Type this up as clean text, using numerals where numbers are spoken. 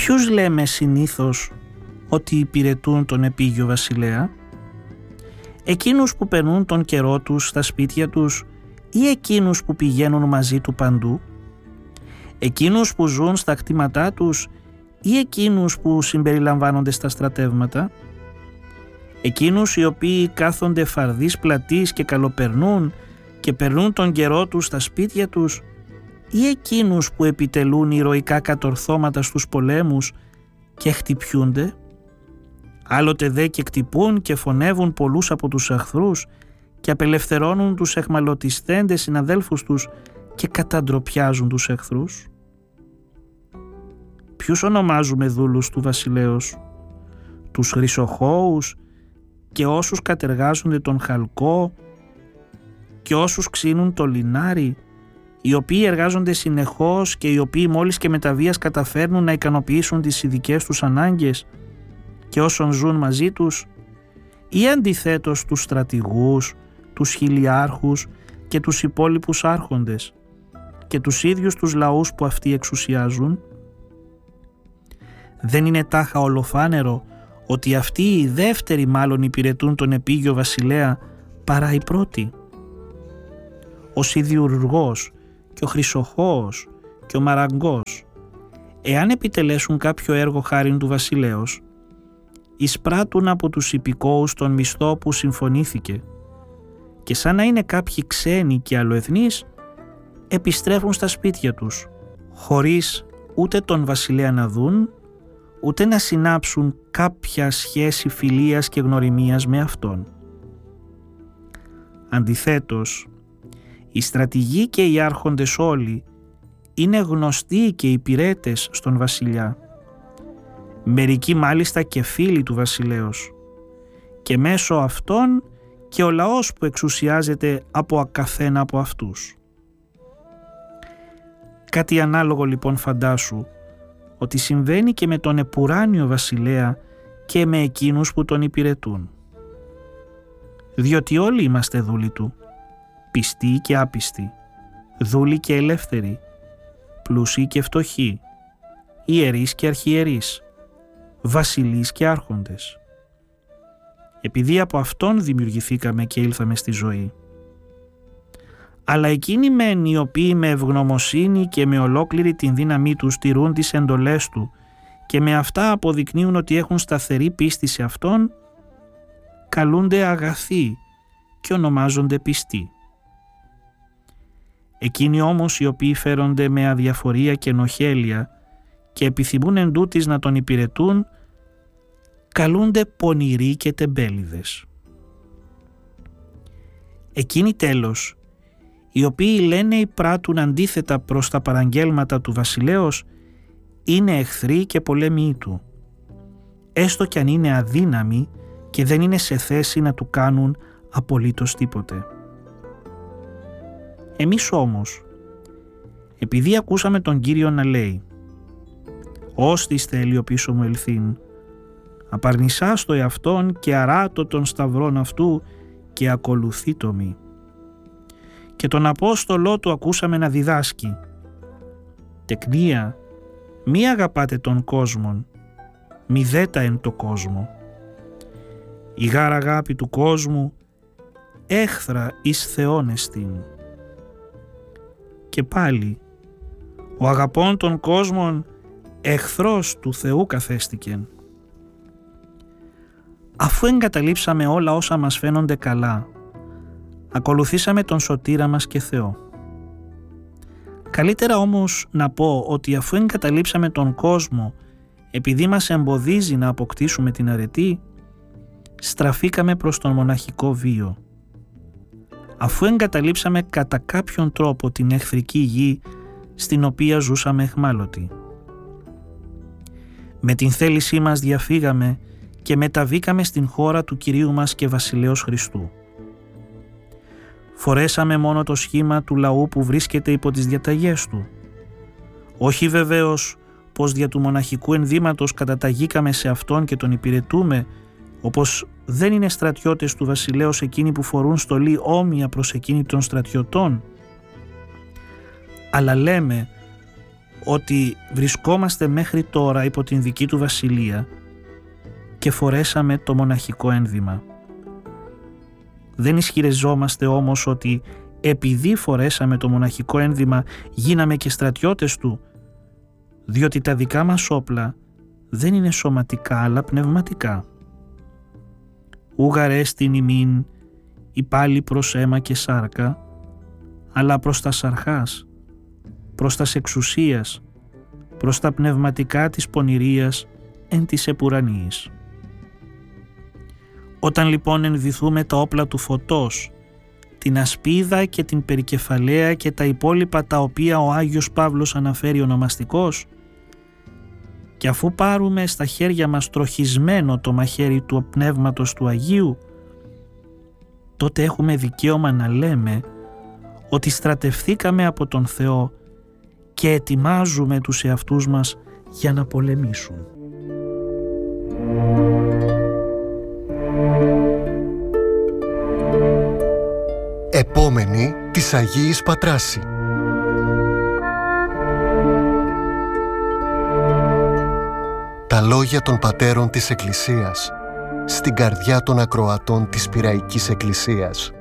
Ποιους λέμε συνήθως ότι υπηρετούν τον επίγειο βασιλέα? Εκείνους που περνούν τον καιρό τους στα σπίτια τους ή εκείνους που πηγαίνουν μαζί του παντού? Εκείνους που ζουν στα κτήματά τους ή εκείνους που συμπεριλαμβάνονται στα στρατεύματα? Εκείνους οι οποίοι κάθονται φαρδείς πλατής και καλοπερνούν και περνούν τον καιρό τους στα σπίτια τους ή εκείνους που επιτελούν ηρωικά κατορθώματα στους πολέμους και χτυπιούνται? Άλλοτε δε και κτυπούν και φωνεύουν πολλούς από τους εχθρούς και απελευθερώνουν τους εχμαλωτισθέντες συναδέλφους τους και καταντροπιάζουν τους εχθρούς. Ποιους ονομάζουμε δούλους του βασιλέως? Τους χρυσοχώους και όσους κατεργάζονται τον χαλκό και όσους ξύνουν το λινάρι, οι οποίοι εργάζονται συνεχώς και οι οποίοι μόλις και με τα βίας καταφέρνουν να ικανοποιήσουν τις ειδικές τους ανάγκες και όσων ζουν μαζί τους, ή αντιθέτως τους στρατηγούς, τους χιλιάρχους και τους υπόλοιπους άρχοντες και τους ίδιους τους λαούς που αυτοί εξουσιάζουν? Δεν είναι τάχα ολοφάνερο ότι αυτοί οι δεύτεροι μάλλον υπηρετούν τον επίγειο βασιλέα παρά οι πρώτοι? Ο σιδιουργός και ο χρυσοχώος και ο μαραγκός, εάν επιτελέσουν κάποιο έργο χάριν του βασιλέως, εισπράττουν από τους υπηκόους τον μισθό που συμφωνήθηκε και σαν να είναι κάποιοι ξένοι και αλλοεθνείς επιστρέφουν στα σπίτια τους χωρίς ούτε τον βασιλέα να δουν ούτε να συνάψουν κάποια σχέση φιλίας και γνωριμίας με αυτόν. Αντιθέτως, οι στρατηγοί και οι άρχοντες όλοι είναι γνωστοί και υπηρέτες στον βασιλιά, μερικοί μάλιστα και φίλοι του βασιλέως, και μέσω αυτών και ο λαός που εξουσιάζεται από καθένα από αυτούς. Κάτι ανάλογο λοιπόν φαντάσου ότι συμβαίνει και με τον επουράνιο βασιλέα και με εκείνους που τον υπηρετούν. Διότι όλοι είμαστε δούλοι του, πιστοί και άπιστοι, δούλοι και ελεύθεροι, πλούσιοι και φτωχοί, ιερείς και αρχιερείς, βασιλείς και άρχοντες. Επειδή από αυτόν δημιουργηθήκαμε και ήλθαμε στη ζωή. Αλλά εκείνοι μεν οι οποίοι με ευγνωμοσύνη και με ολόκληρη την δύναμή τους τηρούν τις εντολές του και με αυτά αποδεικνύουν ότι έχουν σταθερή πίστη σε αυτόν, καλούνται αγαθοί και ονομάζονται πιστοί. Εκείνοι όμως οι οποίοι φέρονται με αδιαφορία και νοχέλεια και επιθυμούν εντούτοις να τον υπηρετούν, καλούνται πονηροί και τεμπέληδες. Εκείνοι τέλος, οι οποίοι λένε ή πράττουν αντίθετα προς τα παραγγέλματα του βασιλέως, είναι εχθροί και πολέμοι του, έστω κι αν είναι αδύναμοι και δεν είναι σε θέση να του κάνουν απολύτως τίποτε. Εμείς όμως, επειδή ακούσαμε τον Κύριο να λέει «Όστις θέλει ο πίσω μου ελθύν, απαρνησάς το εαυτόν και αράτω τον σταυρόν αυτού και ακολουθήτω μη». Και τον Απόστολό του ακούσαμε να διδάσκει «Τεκνία, μη αγαπάτε τον κόσμον, μη δέτα εν το κόσμο. Η γάρ αγάπη του κόσμου έχθρα εις Θεόν εστίν». Και πάλι «Ο αγαπών των κόσμων εχθρός του Θεού καθέστηκεν». Αφού εγκαταλείψαμε όλα όσα μας φαίνονται καλά, ακολουθήσαμε τον Σωτήρα μας και Θεό. Καλύτερα όμως να πω ότι αφού εγκαταλείψαμε τον κόσμο επειδή μας εμποδίζει να αποκτήσουμε την αρετή, στραφήκαμε προς τον μοναχικό βίο. Αφού εγκαταλείψαμε κατά κάποιον τρόπο την εχθρική γη στην οποία ζούσαμε εχμάλωτοι. Με την θέλησή μας διαφύγαμε και μεταβήκαμε στην χώρα του Κυρίου μας και Βασιλέως Χριστού. Φορέσαμε μόνο το σχήμα του λαού που βρίσκεται υπό τις διαταγές του. Όχι βεβαίως πως δια του μοναχικού ενδύματος καταταγήκαμε σε αυτόν και τον υπηρετούμε, όπως δεν είναι στρατιώτες του βασιλέως εκείνοι που φορούν στολή όμοια προς εκείνη των στρατιωτών. Αλλά λέμε ότι βρισκόμαστε μέχρι τώρα υπό την δική του βασιλεία και φορέσαμε το μοναχικό ένδυμα. Δεν ισχυριζόμαστε όμως ότι επειδή φορέσαμε το μοναχικό ένδυμα γίναμε και στρατιώτες του, διότι τα δικά μας όπλα δεν είναι σωματικά αλλά πνευματικά. Ούγαρ έστιν ημίν η πάλι προς αίμα και σάρκα, αλλά προς τα σαρχάς, προς τας εξουσίας, προς τα πνευματικά της πονηρίας εν της επουρανίης. Όταν λοιπόν ενδυθούμε τα όπλα του φωτός, την ασπίδα και την περικεφαλαία και τα υπόλοιπα τα οποία ο Άγιος Παύλος αναφέρει ονομαστικός, και αφού πάρουμε στα χέρια μας τροχισμένο το μαχαίρι του Πνεύματος του Αγίου, τότε έχουμε δικαίωμα να λέμε ότι στρατευθήκαμε από τον Θεό και ετοιμάζουμε τους εαυτούς μας για να πολεμήσουν. Επόμενη της Αγίης Πατράση. Τα λόγια των πατέρων της Εκκλησίας στην καρδιά των ακροατών της Πειραϊκής Εκκλησίας.